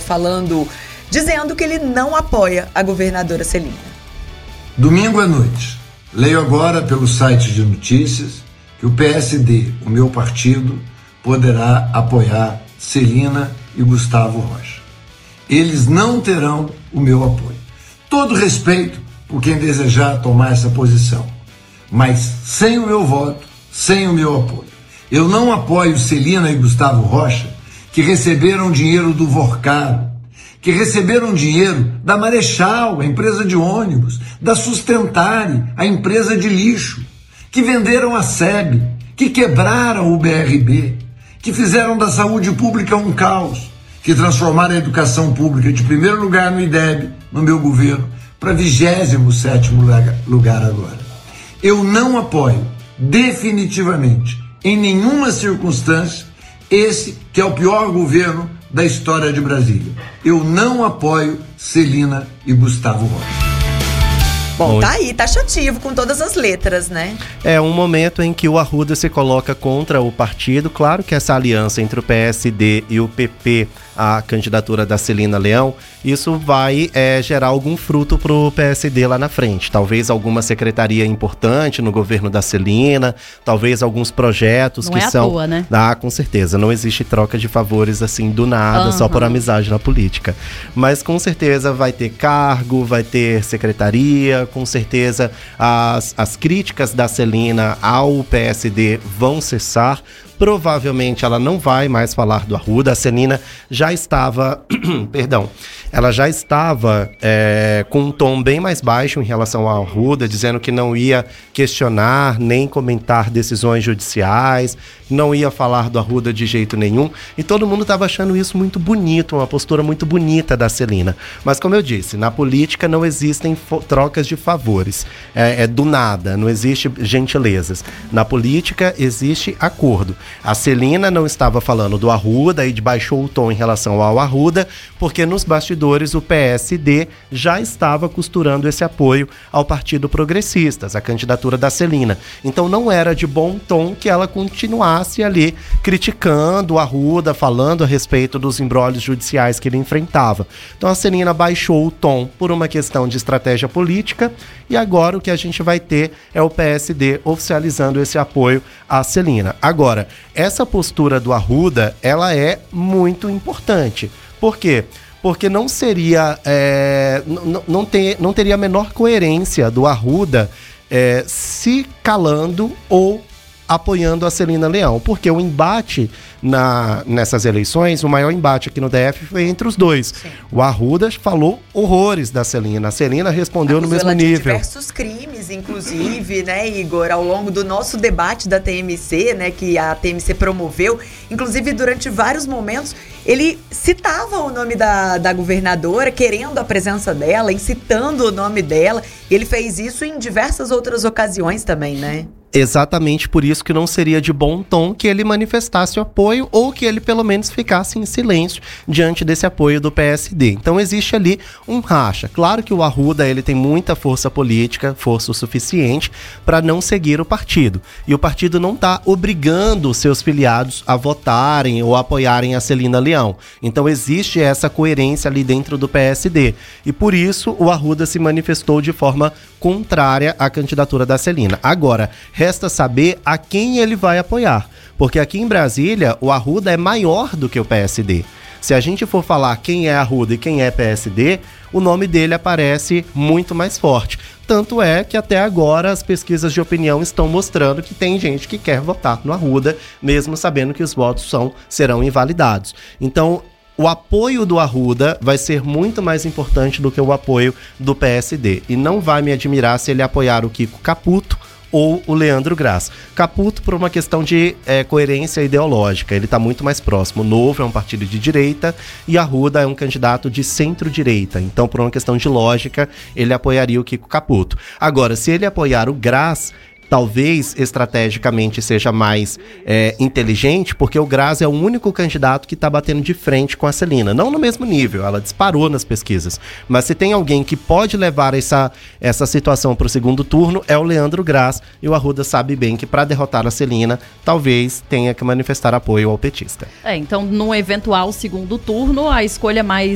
dizendo que ele não apoia a governadora Celina. Domingo à noite, leio agora pelo site de notícias que o PSD, o meu partido, poderá apoiar Celina e Gustavo Rocha. Eles não terão o meu apoio. Todo respeito por quem desejar tomar essa posição, mas sem o meu voto, sem o meu apoio. Eu não apoio Celina e Gustavo Rocha, que receberam dinheiro do Vorcaro, que receberam dinheiro da Marechal, a empresa de ônibus, da Sustentare, a empresa de lixo, que venderam a SEB, que quebraram o BRB, que fizeram da saúde pública um caos, que transformaram a educação pública de primeiro lugar no IDEB, no meu governo, para 27º lugar agora. Eu não apoio, definitivamente, em nenhuma circunstância, esse que é o pior governo da história de Brasília. Eu não apoio Celina e Gustavo Rocha. Bom, tá aí, taxativo, com todas as letras, né? É um momento em que o Arruda se coloca contra o partido. Claro que essa aliança entre o PSD e o PP, a candidatura da Celina Leão, isso vai gerar algum fruto pro PSD lá na frente. Talvez alguma secretaria importante no governo da Celina, talvez alguns projetos não que é são... à toa, né? Ah, com certeza. Não existe troca de favores assim do nada, só por amizade na política. Mas com certeza vai ter cargo, vai ter secretaria, com certeza as críticas da Celina ao PSD vão cessar. Provavelmente ela não vai mais falar do Arruda. A Celina já estava, ela já estava com um tom bem mais baixo em relação ao Arruda, dizendo que não ia questionar nem comentar decisões judiciais, não ia falar do Arruda de jeito nenhum, e todo mundo estava achando isso muito bonito, uma postura muito bonita da Celina. Mas como eu disse, na política não existem trocas de favores, é do nada, não existe gentilezas. Na política existe acordo. A Celina não estava falando do Arruda e baixou o tom em relação ao Arruda, porque nos bastidores o PSD já estava costurando esse apoio ao Partido Progressistas, a candidatura da Celina. Então não era de bom tom que ela continuasse ali criticando o Arruda, falando a respeito dos embrólios judiciais que ele enfrentava. Então a Celina baixou o tom por uma questão de estratégia política, e agora o que a gente vai ter é o PSD oficializando esse apoio à Celina. Agora, essa postura do Arruda, ela é muito importante. Por quê? Porque não seria, não teria a menor coerência do Arruda se calando ou apoiando a Celina Leão, porque o embate nessas eleições, o maior embate aqui no DF foi entre os dois. Sim. O Arruda falou horrores da Celina, a Celina respondeu no mesmo nível. Diversos crimes, inclusive, né, Igor, ao longo do nosso debate da TMC, né, que a TMC promoveu, inclusive durante vários momentos, ele citava o nome da governadora, querendo a presença dela, incitando o nome dela, e ele fez isso em diversas outras ocasiões também, né? Exatamente por isso que não seria de bom tom que ele manifestasse o apoio, ou que ele pelo menos ficasse em silêncio diante desse apoio do PSD. Então existe ali um racha. Claro que o Arruda ele tem muita força política, força o suficiente para não seguir o partido. E o partido não está obrigando os seus filiados a votarem ou apoiarem a Celina Leão. Então existe essa coerência ali dentro do PSD. E por isso o Arruda se manifestou de forma contrária à candidatura da Celina. Agora, resta saber a quem ele vai apoiar, porque aqui em Brasília o Arruda é maior do que o PSD. Se a gente for falar quem é Arruda e quem é PSD, o nome dele aparece muito mais forte. Tanto é que até agora as pesquisas de opinião estão mostrando que tem gente que quer votar no Arruda, mesmo sabendo que os votos serão invalidados. Então, o apoio do Arruda vai ser muito mais importante do que o apoio do PSD. E não vai me admirar se ele apoiar o Kiko Caputo ou o Leandro Graz. Caputo por uma questão de coerência ideológica, ele está muito mais próximo. O Novo é um partido de direita e Arruda é um candidato de centro-direita. Então, por uma questão de lógica, ele apoiaria o Kiko Caputo. Agora, se ele apoiar o Graz, talvez estrategicamente seja mais inteligente, porque o Graz é o único candidato que está batendo de frente com a Celina. Não no mesmo nível, ela disparou nas pesquisas. Mas se tem alguém que pode levar essa situação para o segundo turno, é o Leandro Graz. E o Arruda sabe bem que para derrotar a Celina, talvez tenha que manifestar apoio ao petista. Então, no eventual segundo turno, a escolha mais